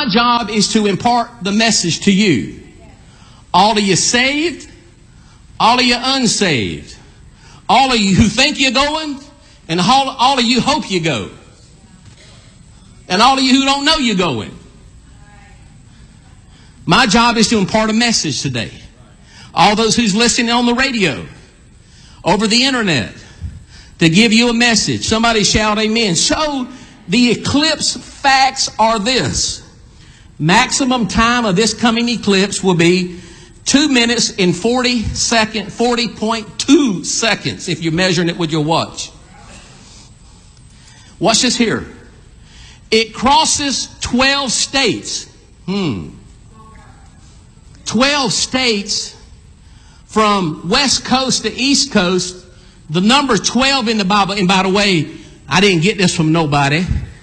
my job is to impart the message to you. All of you saved, all of you unsaved, all of you who think you're going, and all of you hope you go, and all of you who don't know you're going. My job is to impart a message today. All those who's listening on the radio, over the internet, to give you a message. Somebody shout amen. So the eclipse facts are this. Maximum time of this coming eclipse will be 2 minutes and 40.2 seconds if you're measuring it with your watch. Watch this here. It crosses 12 states. 12 states from west coast to east coast. The number 12 in the Bible, and by the way, I didn't get this from nobody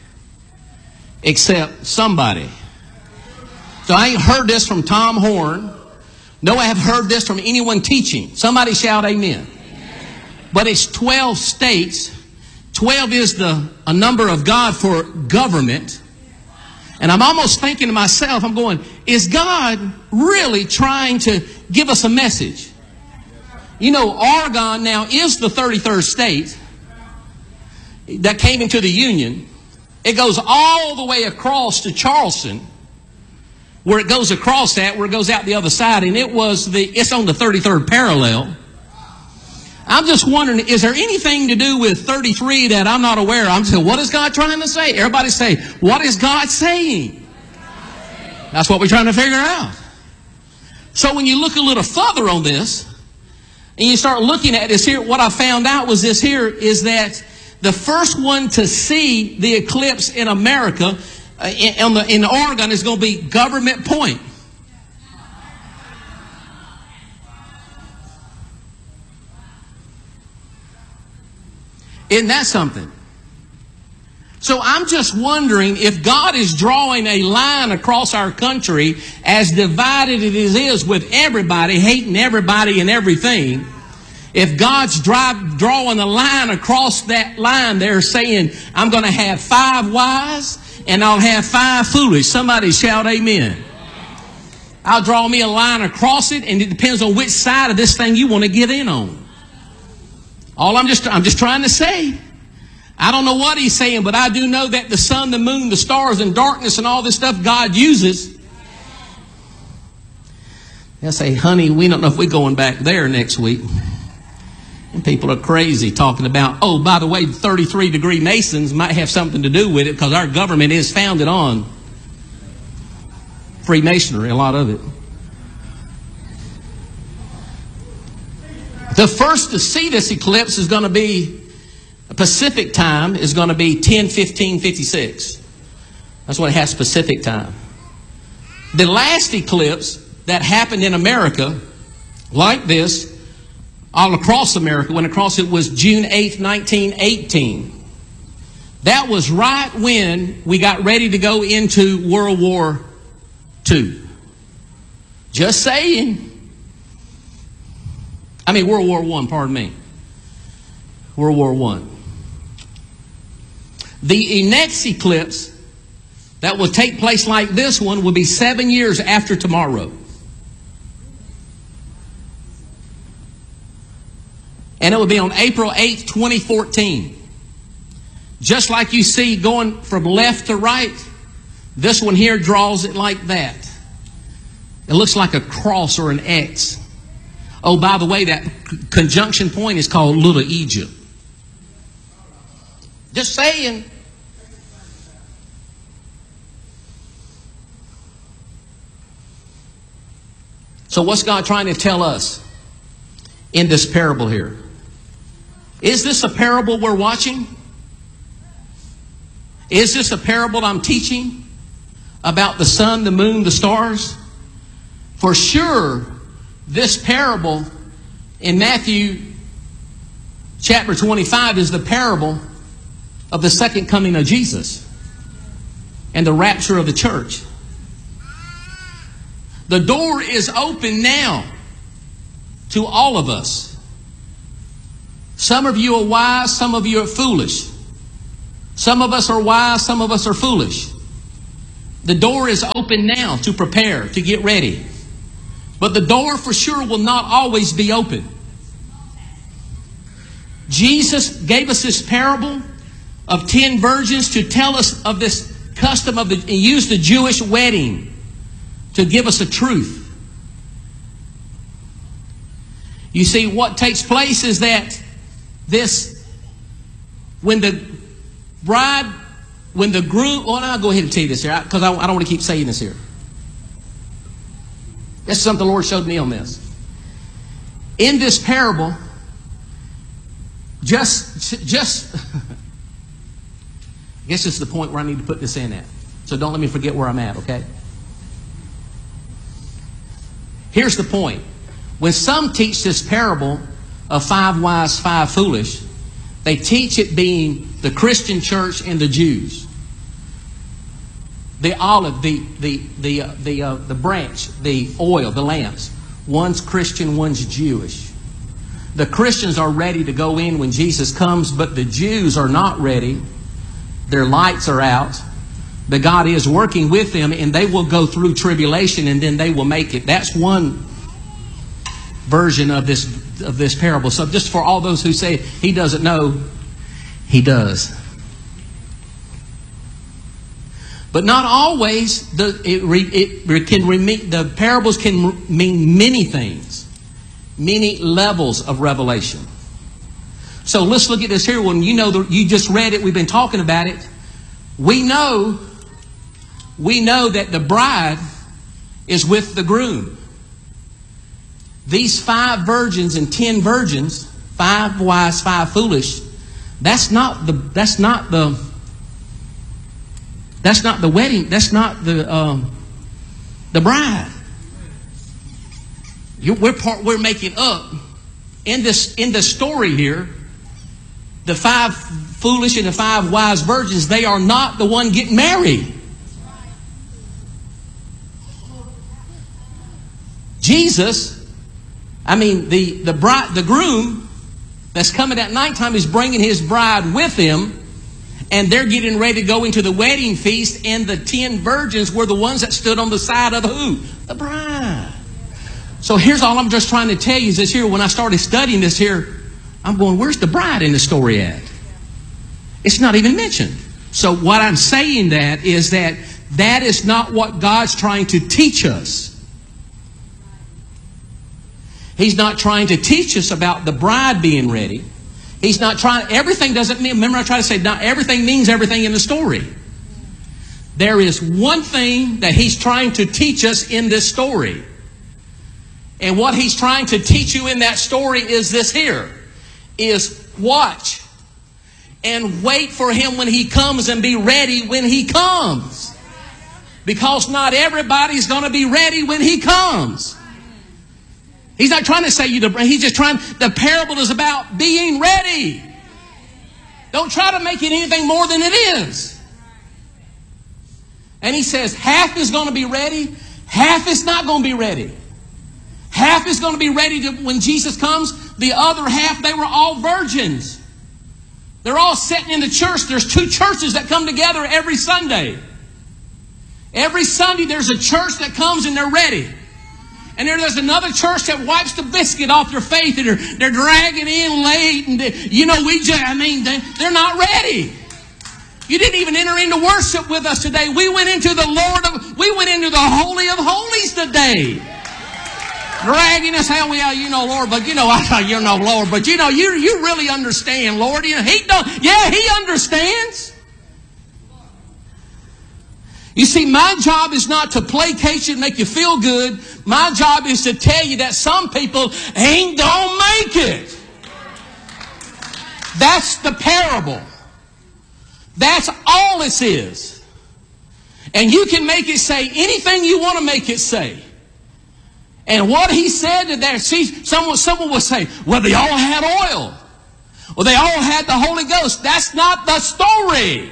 except somebody. So I ain't heard this from Tom Horn. No, I have heard this from anyone teaching. Somebody shout amen. But it's 12 states. 12 is a number of God for government. And I'm almost thinking to myself, I'm going, is God really trying to give us a message? You know, Oregon now is the 33rd state that came into the Union. It goes all the way across to Charleston, where it goes across that, where it goes out the other side, and it's on the 33rd parallel. I'm just wondering, is there anything to do with 33 that I'm not aware of? I'm just saying, what is God trying to say? Everybody say, what is God saying? That's what we're trying to figure out. So when you look a little further on this, and you start looking at this here, what I found out was this here, is that the first one to see the eclipse in America, in Oregon, is going to be Government Point. Isn't that something? So I'm just wondering if God is drawing a line across our country, as divided it is with everybody, hating everybody and everything. If God's drawing a line across that line there, saying, I'm going to have 5 wise and I'll have 5 foolish. Somebody shout amen. I'll draw me a line across it, and it depends on which side of this thing you want to get in on. I'm just trying to say, I don't know what he's saying, but I do know that the sun, the moon, the stars, and darkness and all this stuff God uses. They'll say, honey, we don't know if we're going back there next week. And people are crazy talking about, oh, by the way, 33-degree Masons might have something to do with it, because our government is founded on Freemasonry, a lot of it. The first to see this eclipse is going to be Pacific time, is going to be 10:15:56. That's what it has, Pacific time. The last eclipse that happened in America, like this, all across America, when across it, was June 8th, 1918. That was right when we got ready to go into World War II. Just saying. World War I, pardon me. World War I. The next eclipse that will take place like this one will be 7 years after tomorrow. And it will be on April 8th, 2014. Just like you see going from left to right, this one here draws it like that. It looks like a cross or an X. Oh, by the way, that conjunction point is called Little Egypt. Just saying. So what's God trying to tell us in this parable here? Is this a parable we're watching? Is this a parable I'm teaching about the sun, the moon, the stars? For sure, this parable in Matthew chapter 25 is the parable of the second coming of Jesus and the rapture of the church. The door is open now to all of us. Some of you are wise, some of you are foolish. Some of us are wise, some of us are foolish. The door is open now to prepare, to get ready. But the door for sure will not always be open. Jesus gave us this parable of 10 virgins to tell us of this custom of he used the Jewish wedding to give us a truth. You see, what takes place is that when the groom, well, I'll go ahead and tell you this here, because I don't want to keep saying this here. This is something the Lord showed me on this. In this parable, just I guess this is the point where I need to put this in at. So don't let me forget where I'm at, okay? Here's the point. When some teach this parable of 5 wise, 5 foolish, they teach it being the Christian church and the Jews. The olive, the branch, the oil, the lamps. One's Christian, one's Jewish. The Christians are ready to go in when Jesus comes, but the Jews are not ready. Their lights are out. But God is working with them, and they will go through tribulation, and then they will make it. That's one version of this parable. So just for all those who say he doesn't know, he does. But not always. The parables can mean many things, many levels of revelation. So let's look at this here. When you just read it, we've been talking about it. We know that the bride is with the groom. These 5 virgins and 10 virgins, 5 wise, 5 foolish. That's not the wedding. That's not the bride. We're making up in the story here. The 5 foolish and the 5 wise virgins, they are not the one getting married. Jesus, the groom that's coming at nighttime is bringing his bride with him, and they're getting ready to go into the wedding feast, and the 10 virgins were the ones that stood on the side of who? The bride. So here's all I'm just trying to tell you is this here. When I started studying this here, I'm going, where's the bride in the story at? It's not even mentioned. So what I'm saying that is not what God's trying to teach us. He's not trying to teach us about the bride being ready. He's not trying, everything doesn't mean, remember I try to say, not everything means everything in the story. There is one thing that he's trying to teach us in this story. And what he's trying to teach you in that story is this here. Is watch and wait for him when he comes and be ready when he comes. Because not everybody's going to be ready when he comes. He's not trying to say he's just trying, the parable is about being ready. Don't try to make it anything more than it is. And he says half is going to be ready, half is not going to be ready. Half is going to be ready when Jesus comes. The other half, they were all virgins. They're all sitting in the church. There's 2 churches that come together every Sunday. Every Sunday there's a church that comes and they're ready. And there's another church that wipes the biscuit off their faith and they're dragging in late. And they're not ready. You didn't even enter into worship with us today. We went into the the Holy of Holies today. Dragging us out, Lord, but Lord, but you really understand, Lord. He understands. You see, my job is not to placate you and make you feel good. My job is to tell you that some people ain't gonna make it. That's the parable. That's all this is. And you can make it say anything you want to make it say. And what he said to there, see, someone will say, well, they all had oil. Well, they all had the Holy Ghost. That's not the story.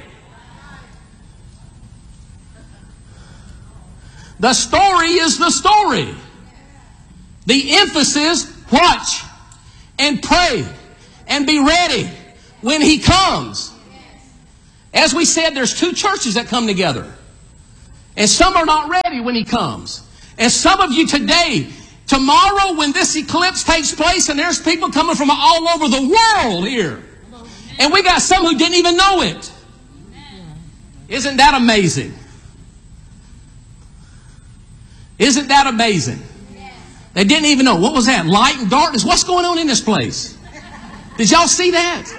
The story is the story. The emphasis, watch and pray and be ready when he comes. As we said, there's 2 churches that come together. And some are not ready when He comes. And some of you today, tomorrow when this eclipse takes place, and there's people coming from all over the world here. And we got some who didn't even know it. Isn't that amazing? Isn't that amazing? They didn't even know. What was that? Light and darkness? What's going on in this place? Did y'all see that?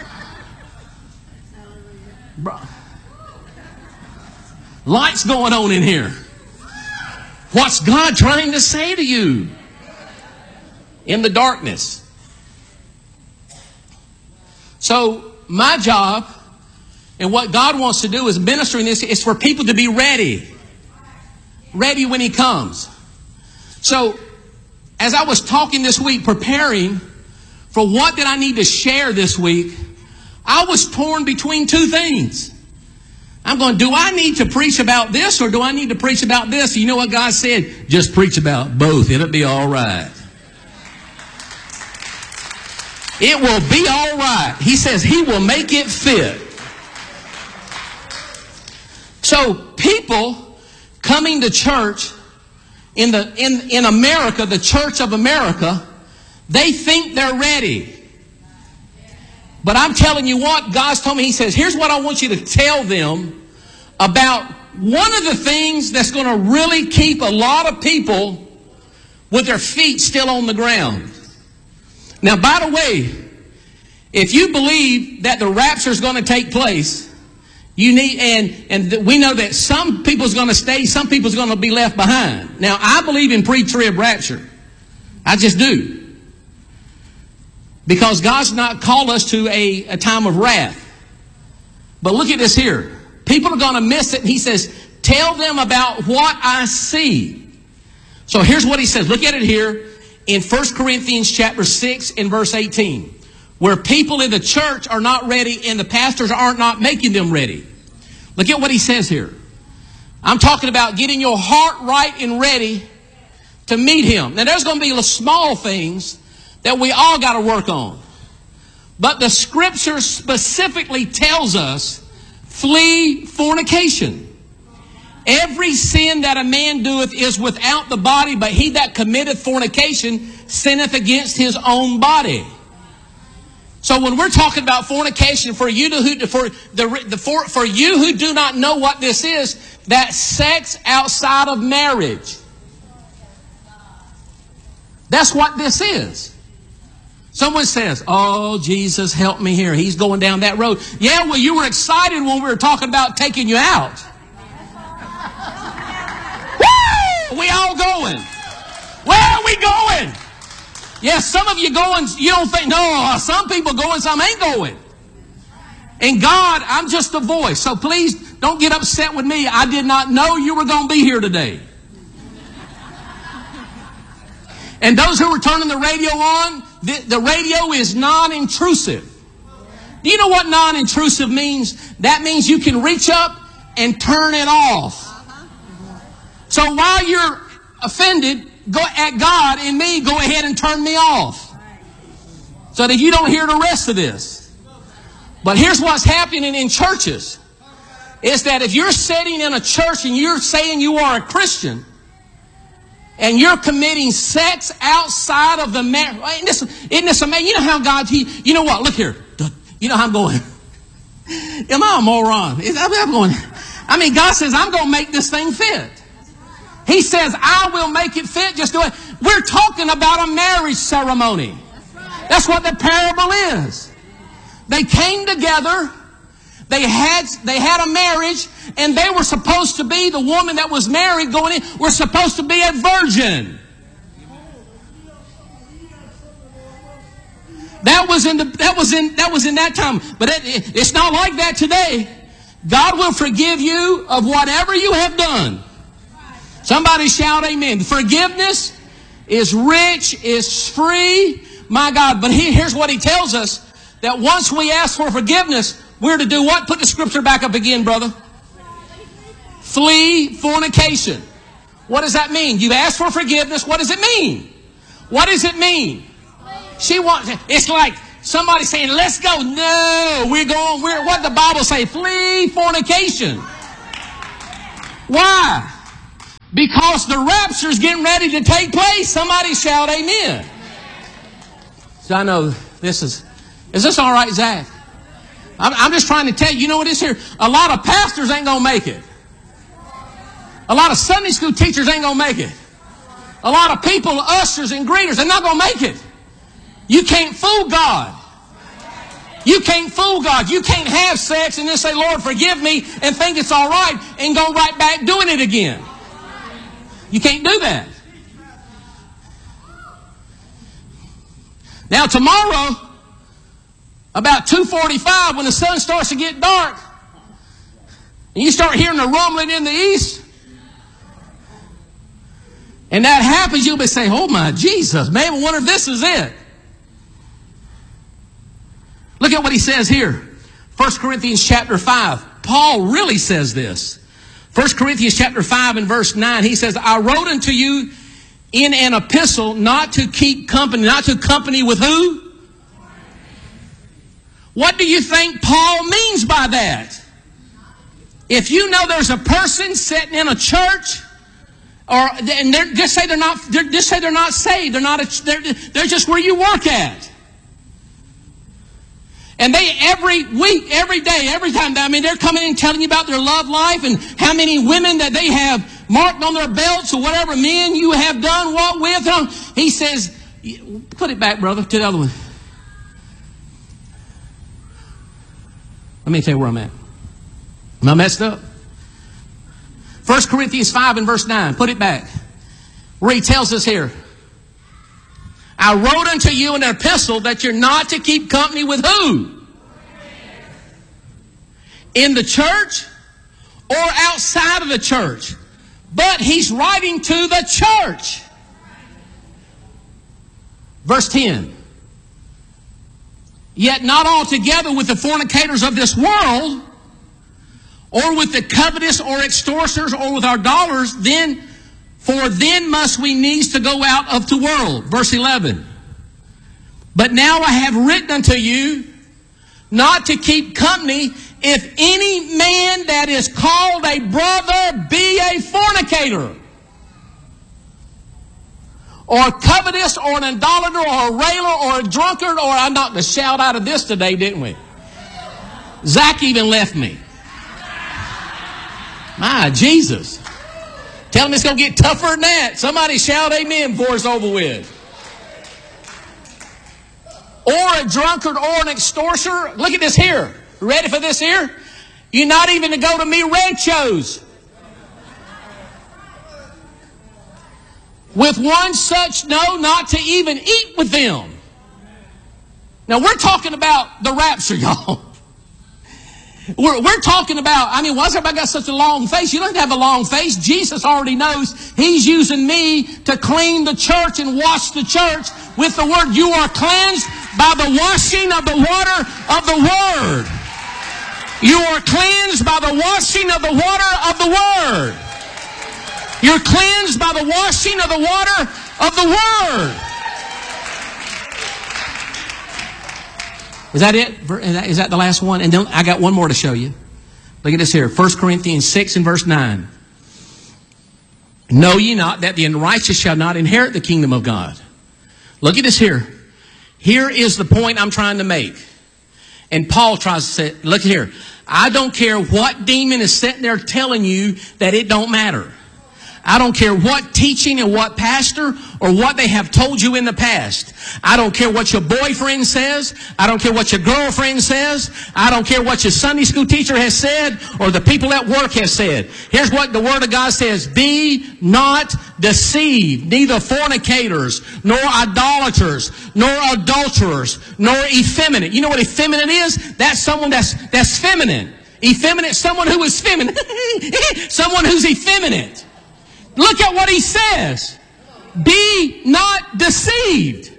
Light's going on in here. What's God trying to say to you in the darkness? So my job and what God wants to do is ministering this is for people to be ready. Ready when He comes. So as I was talking this week, preparing for what did I need to share this week, I was torn between two things. I'm going, do I need to preach about this or do I need to preach about this? You know what God said? Just preach about both. It'll be all right. It will be all right. He says He will make it fit. So people coming to church in America, the Church of America, they think they're ready. But I'm telling you what, God's told me, He says, here's what I want you to tell them about one of the things that's going to really keep a lot of people with their feet still on the ground. Now, by the way, if you believe that the rapture is going to take place, you need, and we know that some people's going to stay, some people's going to be left behind. Now, I believe in pre-trib rapture. I just do. Because God's not called us to a time of wrath. But look at this here. People are going to miss it. And He says, tell them about what I see. So here's what He says. Look at it here in 1 Corinthians chapter 6 and verse 18. Where people in the church are not ready and the pastors aren't not making them ready. Look at what he says here. I'm talking about getting your heart right and ready to meet Him. Now there's going to be small things that we all got to work on. But the Scripture specifically tells us, flee fornication. Every sin that a man doeth is without the body, but he that committeth fornication sinneth against his own body. So when we're talking about fornication, for you who do not know what this is, that's sex outside of marriage. That's what this is. Someone says, oh, Jesus, help me here. He's going down that road. Yeah, well, you were excited when we were talking about taking you out. Woo! We all going. Where are we going? Yes, some of you going, you don't think, no, some people going, some ain't going. And God, I'm just a voice. So please don't get upset with me. I did not know you were going to be here today. And those who are turning the radio on, the radio is non-intrusive. Do you know what non-intrusive means? That means you can reach up and turn it off. So while you're offended at God and me, go ahead and turn me off. So that you don't hear the rest of this. But here's what's happening in churches. Is that if you're sitting in a church and you're saying you are a Christian, and you're committing sex outside of the marriage. Isn't this amazing? You know how God, you know what? Look here. You know how I'm going. Am I a moron? I'm going. I mean, God says, I'm going to make this thing fit. He says, I will make it fit. Just do it. We're talking about a marriage ceremony. That's what the parable is. They came together. They had a marriage, and they were supposed to be, the woman that was married going in, were supposed to be a virgin. That was in that time. But it's not like that today. God will forgive you of whatever you have done. Somebody shout amen. Forgiveness is rich, is free. My God. But here's what He tells us, that once we ask for forgiveness, we're to do what? Put the scripture back up again, brother. Flee fornication. What does that mean? You've asked for forgiveness. What does it mean? What does it mean? It's like somebody saying, let's go. No, what the Bible say? Flee fornication. Why? Because the rapture is getting ready to take place. Somebody shout amen. So I know this is this all right, Zach? I'm just trying to tell you, you know what it is here? A lot of pastors ain't going to make it. A lot of Sunday school teachers ain't going to make it. A lot of people, ushers and greeters, they're not going to make it. You can't fool God. You can't fool God. You can't have sex and then say, Lord, forgive me, and think it's all right and go right back doing it again. You can't do that. Now tomorrow, about 2:45, when the sun starts to get dark, and you start hearing the rumbling in the east, and that happens, you'll be saying, oh my Jesus, man, I wonder if this is it. Look at what he says here. 1 Corinthians chapter 5. Paul really says this. 1 Corinthians chapter 5 and verse 9, he says, I wrote unto you in an epistle not to keep company, not to company with who? What do you think Paul means by that? If you know there's a person sitting in a church, and just say they're not saved, they're just where you work at. And they every week, every day, every time, they're coming in telling you about their love life and how many women that they have marked on their belts or whatever men you have done what with. He says, put it back, brother, to the other one. Let me tell you where I'm at. Am I messed up? 1 Corinthians 5 and verse 9. Put it back. Where he tells us here. I wrote unto you in an epistle that you're not to keep company with who? In the church or outside of the church. But he's writing to the church. Verse 10. Yet not altogether with the fornicators of this world, or with the covetous or extortioners, or with our dollars, for then must we needs to go out of the world. Verse 11. But now I have written unto you not to keep company if any man that is called a brother be a fornicator, or covetous, or an idolater, or a railer, or a drunkard, or I knocked the shout out of this today, didn't we? Zach even left me. My Jesus. Tell him it's going to get tougher than that. Somebody shout amen before it's over with. Or a drunkard or an extortioner. Look at this here. Ready for this here? You're not even to go to me ranchos. With one such, no, not to even eat with them. Now we're talking about the rapture, y'all. We're talking about, why has everybody got such a long face? You don't have to have a long face. Jesus already knows He's using me to clean the church and wash the church with the Word. You are cleansed by the washing of the water of the Word. You are cleansed by the washing of the water of the Word. You're cleansed by the washing of the water of the Word. Is that it? Is that the last one? And then I got one more to show you. Look at this here. 1 Corinthians 6 and verse 9. Know ye not that the unrighteous shall not inherit the kingdom of God? Look at this here. Here is the point I'm trying to make. And Paul tries to say, look here. I don't care what demon is sitting there telling you that it don't matter. I don't care what teaching and what pastor or what they have told you in the past. I don't care what your boyfriend says. I don't care what your girlfriend says. I don't care what your Sunday school teacher has said or the people at work have said. Here's what the Word of God says. Be not deceived, neither fornicators, nor idolaters, nor adulterers, nor effeminate. You know what effeminate is? That's someone that's feminine. Effeminate, someone who is feminine. Someone who's effeminate. Look at what he says. Be not deceived,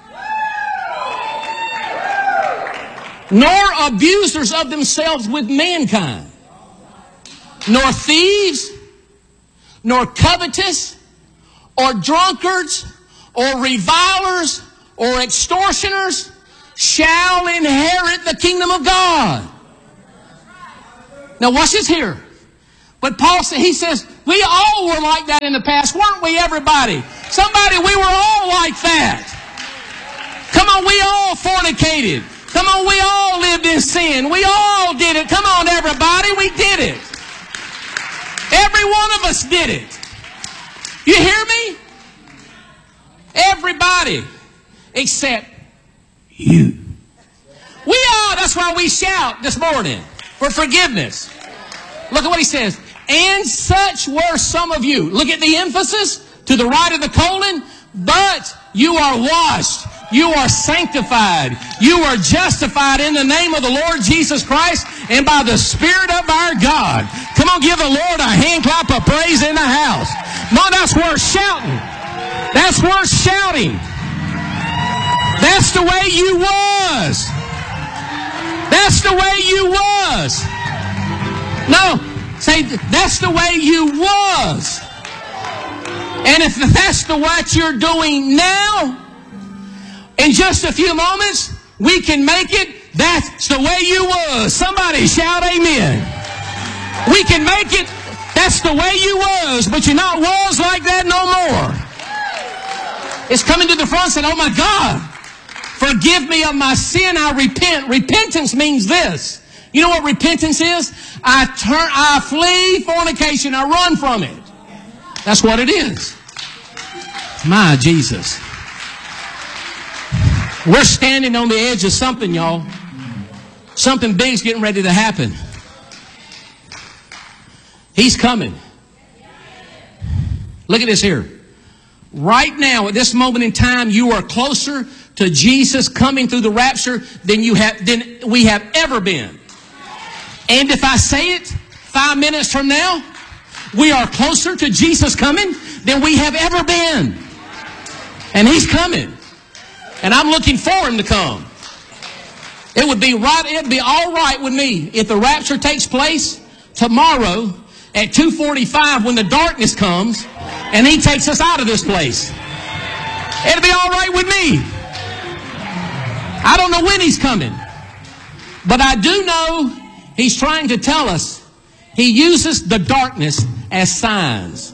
nor abusers of themselves with mankind, nor thieves, nor covetous, or drunkards, or revilers, or extortioners shall inherit the kingdom of God. Now watch this here. But Paul said, he says, we all were like that in the past, weren't we, everybody? Somebody, we were all like that. Come on, we all fornicated. Come on, we all lived in sin. We all did it. Come on, everybody, we did it. Every one of us did it. You hear me? Everybody except you. We all, that's why we shout this morning for forgiveness. Look at what he says. And such were some of you. Look at the emphasis to the right of the colon. But you are washed. You are sanctified. You are justified in the name of the Lord Jesus Christ and by the Spirit of our God. Come on, give the Lord a hand clap of praise in the house. No, that's worth shouting. That's worth shouting. That's the way you was. That's the way you was. No, say, that's the way you was. And if that's what you're doing now, in just a few moments, we can make it. That's the way you was. Somebody shout amen. We can make it. That's the way you was, but you're not was like that no more. It's coming to the front and saying, oh my God, forgive me of my sin. I repent. Repentance means this. You know what repentance is? I flee fornication. I run from it. That's what it is. My Jesus. We're standing on the edge of something, y'all. Something big's getting ready to happen. He's coming. Look at this here. Right now, at this moment in time, you are closer to Jesus coming through the rapture than we have ever been. And if I say it 5 minutes from now, we are closer to Jesus coming than we have ever been. And He's coming. And I'm looking for Him to come. It'd be all right with me if the rapture takes place tomorrow at 2:45 when the darkness comes and He takes us out of this place. It'd be all right with me. I don't know when He's coming. But I do know He's trying to tell us He uses the darkness as signs.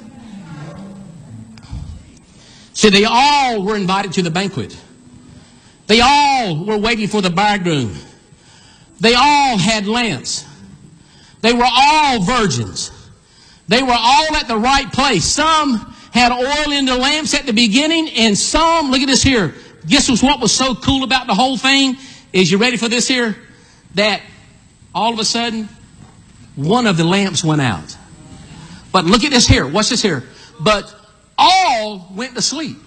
So they all were invited to the banquet. They all were waiting for the bridegroom. They all had lamps. They were all virgins. They were all at the right place. Some had oil in the lamps at the beginning, and some, look at this here. This was what was so cool about the whole thing. Is you ready for this here? That all of a sudden, one of the lamps went out. But look at this here. What's this here? But all went to sleep.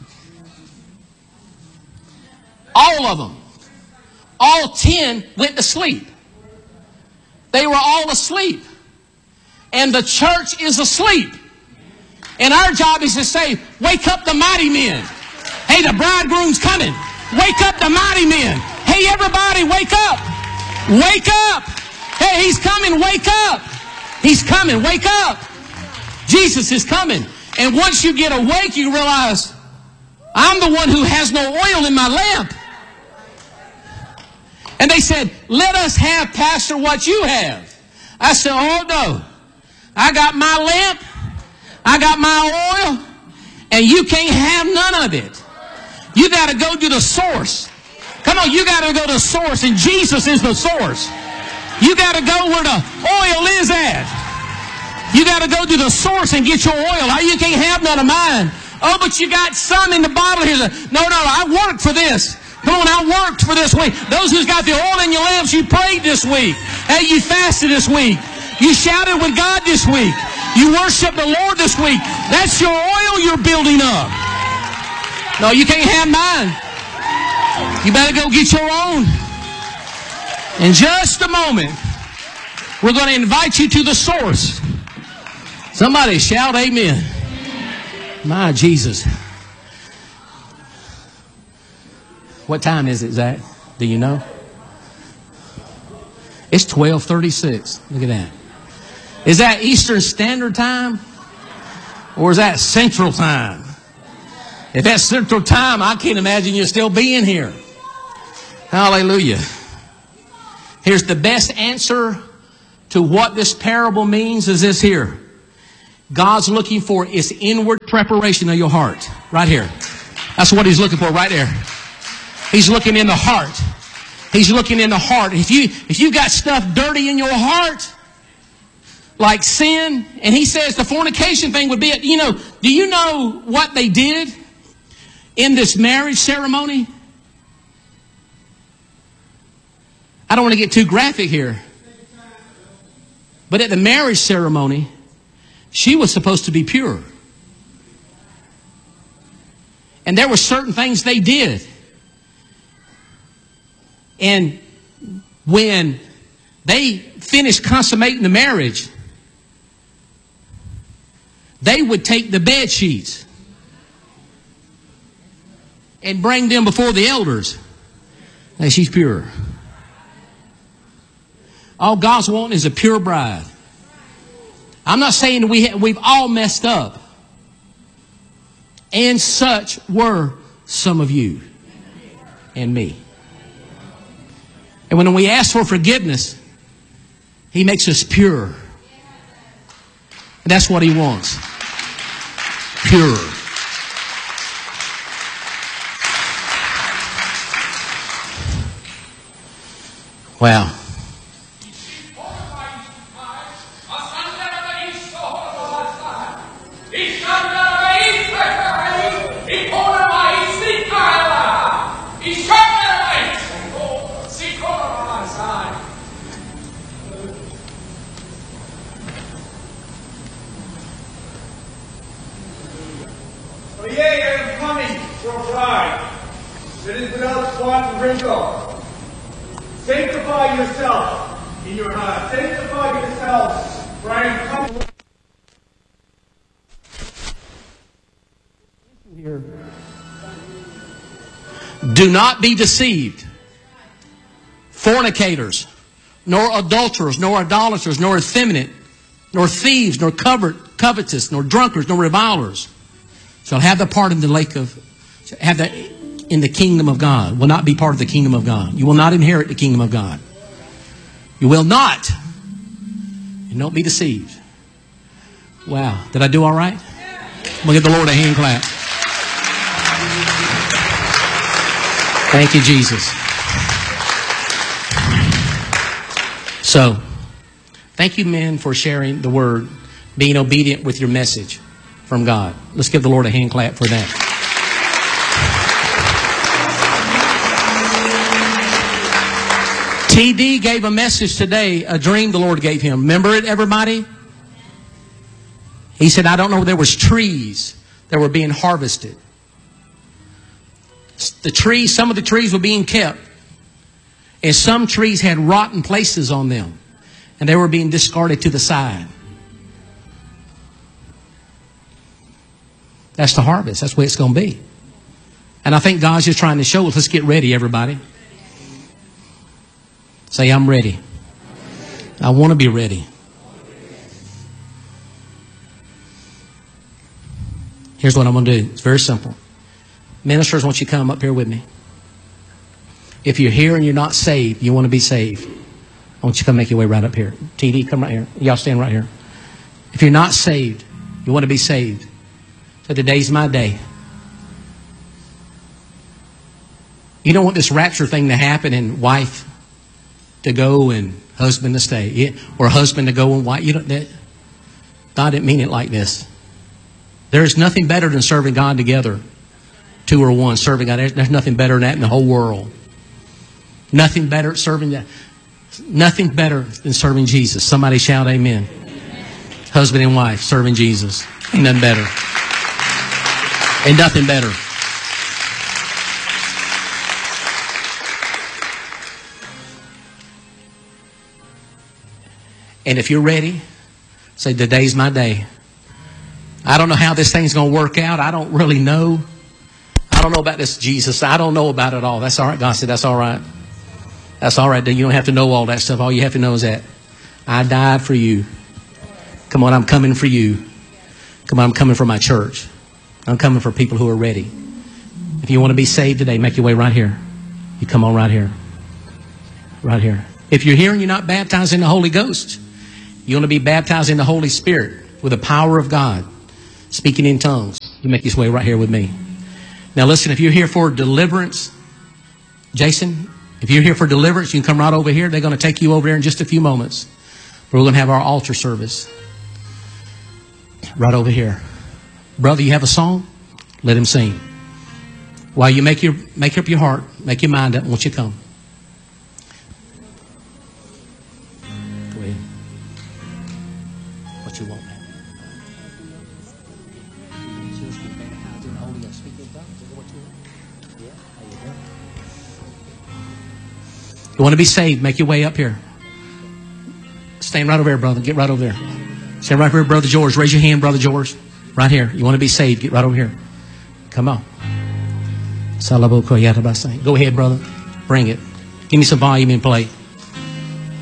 All of them. All 10 went to sleep. They were all asleep. And the church is asleep. And our job is to say, wake up the mighty men. Hey, the bridegroom's coming. Wake up the mighty men. Hey, everybody, wake up. Wake up. Hey, He's coming. Wake up. He's coming. Wake up. Jesus is coming. And once you get awake, you realize, I'm the one who has no oil in my lamp. And they said, let us have, Pastor, what you have. I said, oh no. I got my lamp. I got my oil. And you can't have none of it. You got to go to the source. Come on, you got to go to the source. And Jesus is the source. You got to go where the oil is at. You got to go to the source and get your oil. You can't have none of mine. Oh, but you got some in the bottle here. No, I worked for this. Come on, I worked for this week. Those who's got the oil in your lamps, you prayed this week. Hey, you fasted this week. You shouted with God this week. You worshiped the Lord this week. That's your oil you're building up. No, you can't have mine. You better go get your own. In just a moment, we're going to invite you to the source. Somebody shout amen. My Jesus. What time is it, Zach? Do you know? It's 12:36. Look at that. Is that Eastern Standard Time? Or is that Central Time? If that's Central Time, I can't imagine you still being here. Hallelujah. Here's the best answer to what this parable means is this here. God's looking for is inward preparation of your heart. Right here. That's what He's looking for right there. He's looking in the heart. He's looking in the heart. If you got stuff dirty in your heart, like sin, and He says the fornication thing would be it. Do you know what they did in this marriage ceremony? I don't want to get too graphic here. But at the marriage ceremony, she was supposed to be pure. And there were certain things they did. And when they finished consummating the marriage, they would take the bed sheets and bring them before the elders. Hey, she's pure. All God's wanting is a pure bride. I'm not saying we've all messed up. And such were some of you and me. And when we ask for forgiveness, He makes us pure. And that's what He wants. Pure. Wow. That is without spot and wrinkle. Sanctify yourself in your heart. Sanctify yourselves, for I am coming. Here. Do not be deceived. Fornicators, nor adulterers, nor idolaters, nor effeminate, nor thieves, nor covetous, nor drunkards, nor revilers shall have the part in the lake of, have the in the kingdom of God. Will not be part of the kingdom of God. You will not inherit the kingdom of God. You will not. And don't be deceived. Wow. Did I do all right? I'm going to give the Lord a hand clap. Thank you, Jesus. So, thank you, men, for sharing the word, being obedient with your message from God. Let's give the Lord a hand clap for that. TD gave a message today, a dream the Lord gave him. Remember it, everybody? He said, I don't know, there was trees that were being harvested. The trees, some of the trees were being kept. And some trees had rotten places on them. And they were being discarded to the side. That's the harvest. That's the way it's going to be. And I think God's just trying to show us, let's get ready, everybody. Say, I'm ready. I want to be ready. Here's what I'm going to do. It's very simple. Ministers, I want you to come up here with me. If you're here and you're not saved, you want to be saved, I want you to come make your way right up here. TD, come right here. Y'all stand right here. If you're not saved, you want to be saved. So today's my day. You don't want this rapture thing to happen and wife to go and husband to stay. Or husband to go and wife. God didn't mean it like this. There is nothing better than serving God together. Two or one serving God. There's nothing better than that in the whole world. Nothing better serving that. Nothing better than serving Jesus. Somebody shout amen. Husband and wife serving Jesus. Ain't nothing better. Ain't nothing better. And if you're ready, say, today's my day. I don't know how this thing's going to work out. I don't really know. I don't know about this Jesus. I don't know about it all. That's all right. God said, that's all right. That's all right. You don't have to know all that stuff. All you have to know is that I died for you. Come on, I'm coming for you. Come on, I'm coming for my church. I'm coming for people who are ready. If you want to be saved today, make your way right here. You come on right here. Right here. If you're here and you're not baptized in the Holy Ghost, you want to be baptized in the Holy Spirit. with the power of God, speaking in tongues. You make your way right here with me. Now listen, if you're here for deliverance, Jason, if you're here for deliverance, you can come right over here. They're going to take you over there in just a few moments. We're going to have our altar service. Right over here. Brother, you have a song? Let him sing. While you make up your heart, make your mind up, won't you come? Go ahead. What you want, man? You want to be saved, make your way up here. Stand right over there, brother. Get right over there. Stand right here, Brother George. Raise your hand, Brother George. Right here. You want to be saved, get right over here. Come on. Go ahead, brother. Bring it. Give me some volume and play.